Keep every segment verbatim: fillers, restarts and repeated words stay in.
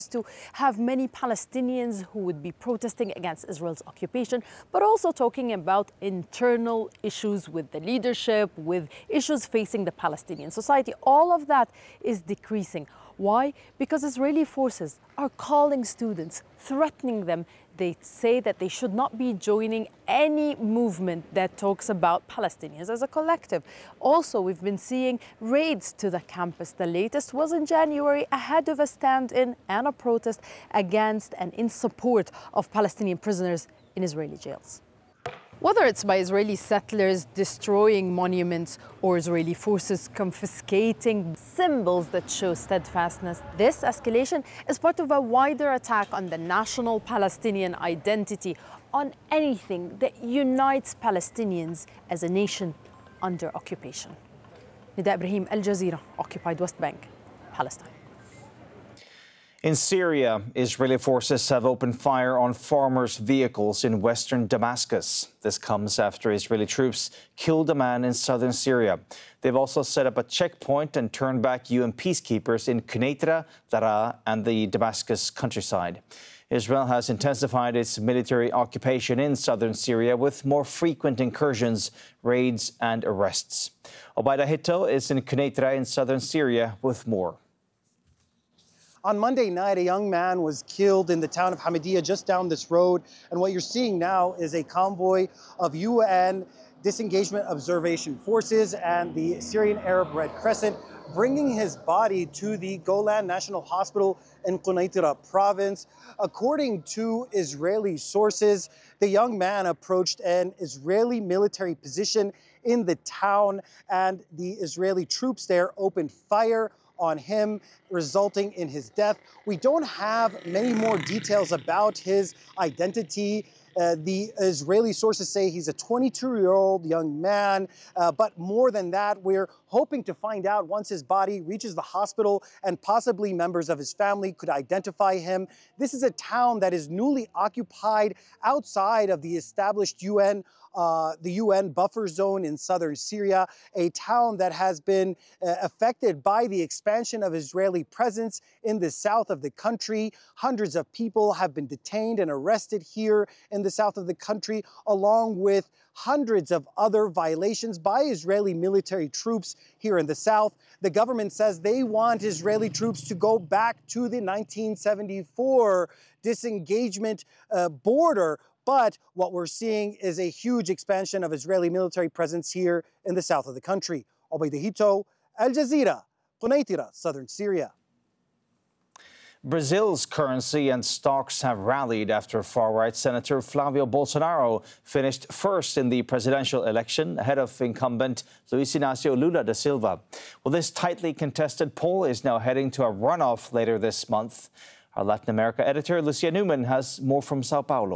to have many Palestinians who would be protesting against Israel's occupation, but also talking about internal issues with the leadership, with issues facing the Palestinian society. All of that is decreasing. Why? Because Israeli forces are calling students, threatening them. They say that they should not be joining any movement that talks about Palestinians as a collective. Also, we've been seeing raids to the campus. The latest was in January, ahead of a stand-in and a protest against and in support of Palestinian prisoners in Israeli jails. Whether it's by Israeli settlers destroying monuments or Israeli forces confiscating symbols that show steadfastness, this escalation is part of a wider attack on the national Palestinian identity, on anything that unites Palestinians as a nation under occupation. Nida Ibrahim, Al Jazeera, occupied West Bank, Palestine. In Syria, Israeli forces have opened fire on farmers' vehicles in western Damascus. This comes after Israeli troops killed a man in southern Syria. They've also set up a checkpoint and turned back U N peacekeepers in Quneitra, Daraa, and the Damascus countryside. Israel has intensified its military occupation in southern Syria with more frequent incursions, raids, and arrests. Obaida Hito is in Quneitra in southern Syria with more. On Monday night, a young man was killed in the town of Hamidiyah just down this road. And what you're seeing now is a convoy of U N Disengagement Observation Forces and the Syrian Arab Red Crescent bringing his body to the Golan National Hospital in Quneitra province. According to Israeli sources, the young man approached an Israeli military position in the town, and the Israeli troops there opened fire on him, resulting in his death. We don't have many more details about his identity. Uh, the Israeli sources say he's a twenty-two-year-old young man, uh, but more than that, we're hoping to find out once his body reaches the hospital and possibly members of his family could identify him. This is a town that is newly occupied outside of the established U N Uh, the U N buffer zone in southern Syria, a town that has been uh, affected by the expansion of Israeli presence in the south of the country. Hundreds of people have been detained and arrested here in the south of the country, along with hundreds of other violations by Israeli military troops here in the south. The government says they want Israeli troops to go back to the nineteen seventy-four disengagement uh, border. But what we're seeing is a huge expansion of Israeli military presence here in the south of the country. Obaida Hito, Al Jazeera, Quneitra, southern Syria. Brazil's currency and stocks have rallied after far-right Senator Flavio Bolsonaro finished first in the presidential election ahead of incumbent Luiz Inácio Lula da Silva. Well, this tightly contested poll is now heading to a runoff later this month. Our Latin America editor, Lucia Newman, has more from Sao Paulo.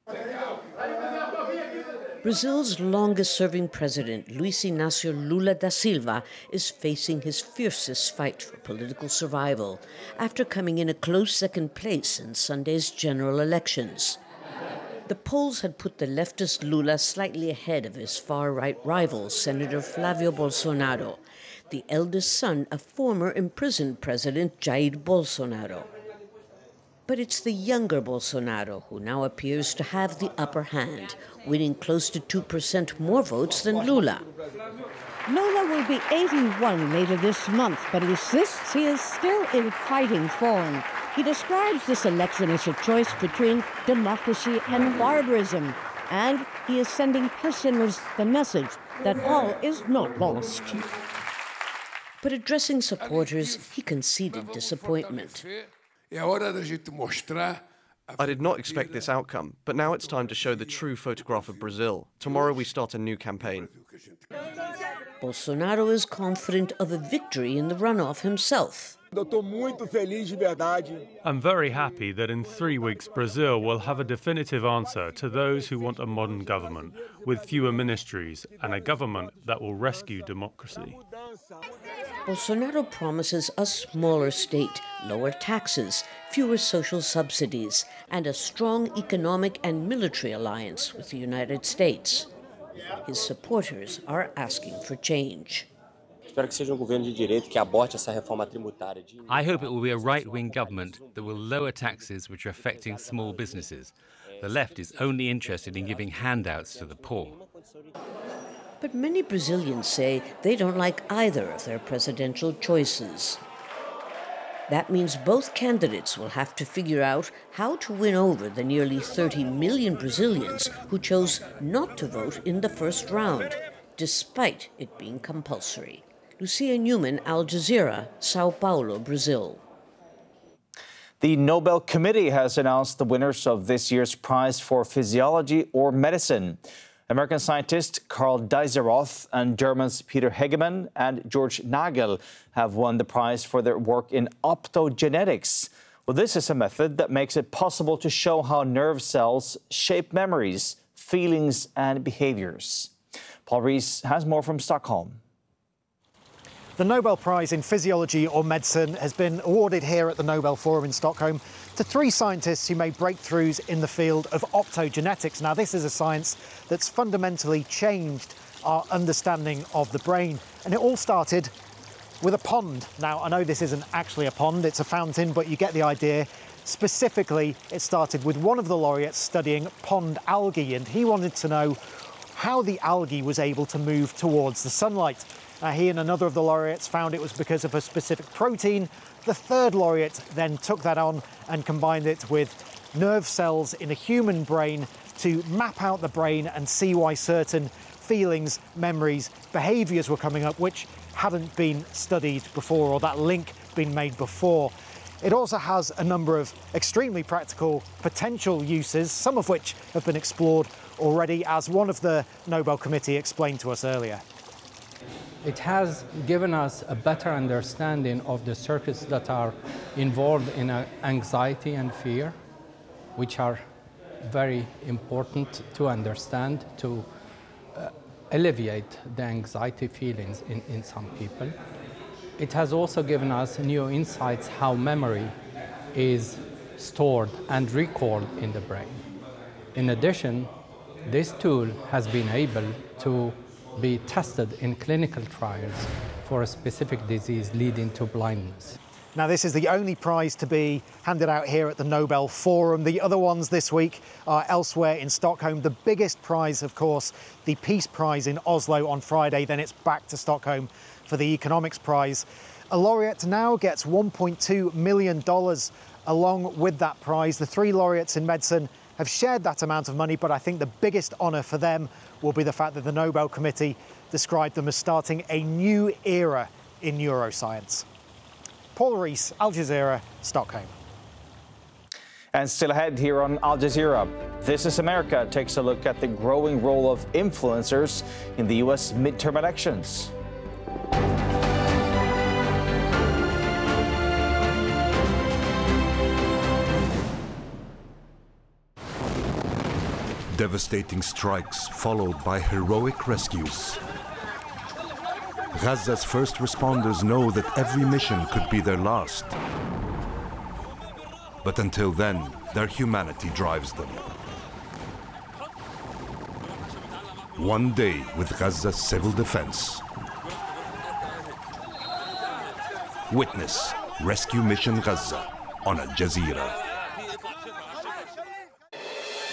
Brazil's longest-serving president, Luiz Inácio Lula da Silva, is facing his fiercest fight for political survival after coming in a close second place in Sunday's general elections. The polls had put the leftist Lula slightly ahead of his far-right rival, Senator Flavio Bolsonaro, the eldest son of former imprisoned President Jair Bolsonaro. But it's the younger Bolsonaro who now appears to have the upper hand, winning close to two percent more votes than Lula. Lula will be eighty-one later this month, but insists he is still in fighting form. He describes this election as a choice between democracy and barbarism, and he is sending prisoners the message that all is not lost. But addressing supporters, he conceded disappointment. I did not expect this outcome, but now it's time to show the true photograph of Brazil. Tomorrow we start a new campaign. Bolsonaro is confident of a victory in the runoff himself. I'm very happy that in three weeks Brazil will have a definitive answer to those who want a modern government with fewer ministries and a government that will rescue democracy. Bolsonaro promises a smaller state, lower taxes, fewer social subsidies, and a strong economic and military alliance with the United States. His supporters are asking for change. espero que seja um governo de direita que aborte essa reforma tributária. I hope it will be a right-wing government that will lower taxes which are affecting small businesses. The left is only interested in giving handouts to the poor. But many Brazilians say they don't like either of their presidential choices. That means both candidates will have to figure out how to win over the nearly thirty million Brazilians who chose not to vote in the first round, despite it being compulsory. Lucia Newman, Al Jazeera, Sao Paulo, Brazil. The Nobel Committee has announced the winners of this year's prize for physiology or medicine. American scientist Karl Deiseroth and Germans Peter Hegemann and George Nagel have won the prize for their work in optogenetics. Well, this is a method that makes it possible to show how nerve cells shape memories, feelings and behaviors. Paul Rees has more from Stockholm. The Nobel Prize in Physiology or Medicine has been awarded here at the Nobel Forum in Stockholm to three scientists who made breakthroughs in the field of optogenetics. Now, this is a science that's fundamentally changed our understanding of the brain. And it all started with a pond. Now, I know this isn't actually a pond, it's a fountain, but you get the idea. Specifically, it started with one of the laureates studying pond algae, and he wanted to know how the algae was able to move towards the sunlight. Uh, he and another of the laureates found it was because of a specific protein. The third laureate then took that on and combined it with nerve cells in a human brain to map out the brain and see why certain feelings, memories, behaviours were coming up which hadn't been studied before, or that link been made before. It also has a number of extremely practical potential uses, some of which have been explored already, as one of the Nobel Committee explained to us earlier. It has given us a better understanding of the circuits that are involved in anxiety and fear, which are very important to understand to uh, alleviate the anxiety feelings in, in some people. It has also given us new insights how memory is stored and recalled in the brain. In addition, this tool has been able to be tested in clinical trials for a specific disease leading to blindness. Now, this is the only prize to be handed out here at the Nobel Forum. The other ones this week are elsewhere in Stockholm. The biggest prize, of course, the Peace Prize in Oslo on Friday. Then it's back to Stockholm for the Economics Prize. A laureate now gets one point two million dollars along with that prize. The three laureates in medicine have shared that amount of money, but I think the biggest honour for them will be the fact that the Nobel Committee described them as starting a new era in neuroscience. Paul Rees, Al Jazeera, Stockholm. And still ahead here on Al Jazeera, This is America takes a look at the growing role of influencers in the U S midterm elections. Devastating strikes followed by heroic rescues. Gaza's first responders know that every mission could be their last. But until then, their humanity drives them. One day with Gaza's civil defense. Witness Rescue Mission Gaza on Al Jazeera.